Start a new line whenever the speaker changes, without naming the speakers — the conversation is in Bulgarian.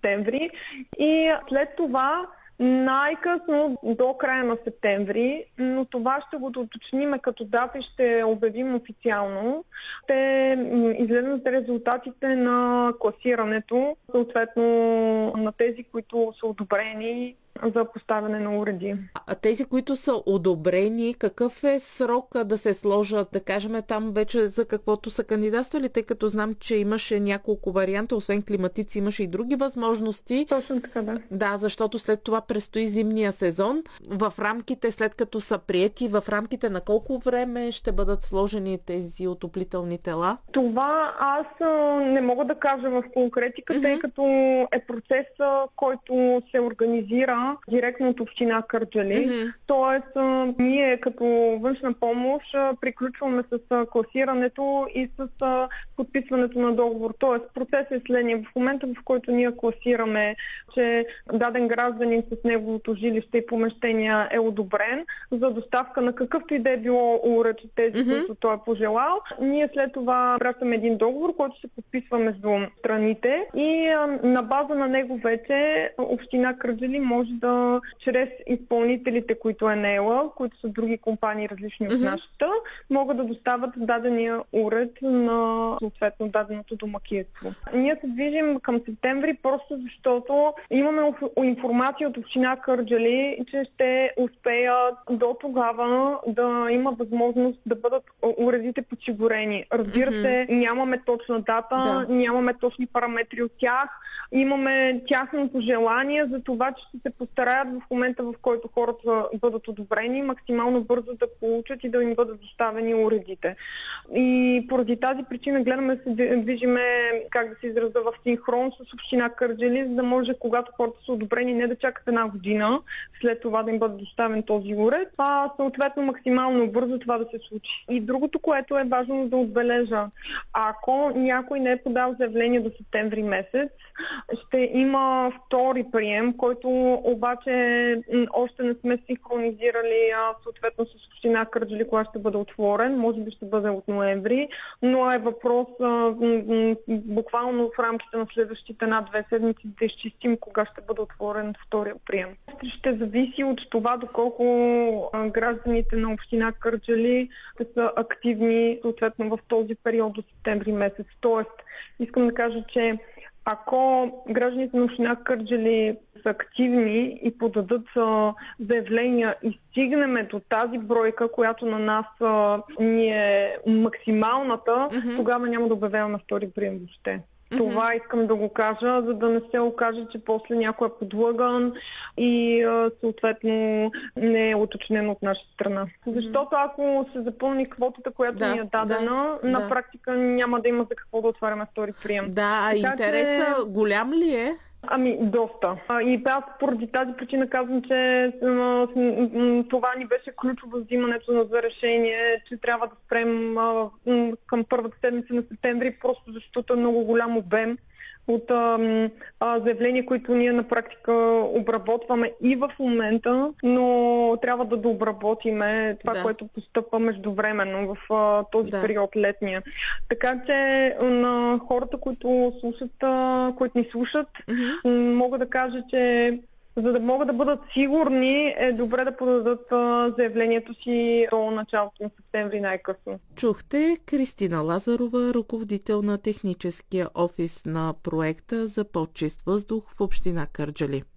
септември и след това най-късно до края на септември, но това ще го уточним като дата и ще обявим официално. Ще излезнат резултатите на класирането, съответно на тези, които са одобрени за поставяне на уреди.
А тези, които са одобрени, какъв е срок да се сложат, да кажем там вече за каквото са кандидатствали, тъй като знам, че имаше няколко варианта, освен климатици имаше и други възможности.
Точно така, да.
Да, защото след това предстои зимния сезон. В рамките, след като са приети, в рамките на колко време ще бъдат сложени тези отоплителни тела?
Това аз не мога да кажа в конкретика, тъй като е процес, който се организира директно от община Кърджали. Тоест, ние като външна помощ приключваме с класирането и с подписването на договор. Тоест, процесът е следния. В момента, в който ние класираме, че даден гражданин с неговото жилище и помещения е одобрен за доставка на какъвто и да е било уред от тези, които той е пожелал, ние след това пращаме един договор, който се подписва между страните и на база на него вече община Кърджали може да, чрез изпълнителите, които е наела, които са други компании различни от нашата, могат да доставят дадения уред на съответно даденото домакинство. Ние се движим към септември просто защото имаме информация от община Кърджали, че ще успеят до тогава да има възможност да бъдат уредите подсигурени. Разбира се, нямаме точна дата, нямаме точни параметри от тях, имаме тяхното желание за това, че ще се постараят в момента, в който хората бъдат одобрени, максимално бързо да получат и да им бъдат доставени уредите. И поради тази причина гледаме да се движиме, как да се изразя, в синхрон с община Кърджали, за да може, когато хората са одобрени, не да чакат една година, след това да им бъде доставен този уред, а съответно максимално бързо това да се случи. И другото, което е важно да отбележа, ако някой не е подал заявление до септември месец, ще има втори прием, който обаче още не сме синхронизирали съответно с община Кърджали, кога ще бъде отворен. Може би ще бъде от ноември, но е въпрос буквално в рамките на следващите една-две седмици да изчистим кога ще бъде отворен втория прием. Ще зависи от това доколко гражданите на община Кърджали ще са активни съответно в този период до септември месец. Тоест, искам да кажа, че ако гражданите на община Кърджали са активни и подадат заявления и стигнеме до тази бройка, която на нас ни е максималната, тогава няма да обявяваме втори прием въобще. Това искам да го кажа, за да не се окаже, че после някой е подлъган и съответно не е уточнено от наша страна. Защото ако се запълни квотата, която ни е дадена, на практика няма да има за какво да отваряме втори прием.
Да, интересът голям ли е?
Ами, доста. И аз поради тази причина казвам, че това ни беше ключово взимането за решение, че трябва да спрем към първата седмица на септември, просто защото е много голям обем от заявления, които ние на практика обработваме и в момента, но трябва да дообработиме това, което постъпва междувременно в този период летния. Така че на хората, които слушат, които ни слушат, мога да кажа, че за да могат да бъдат сигурни, е добре да подадат заявлението си до началото на септември най-късно.
Чухте Кристина Лазарова, ръководител на техническия офис на проекта за по-чист въздух в община Кърджали.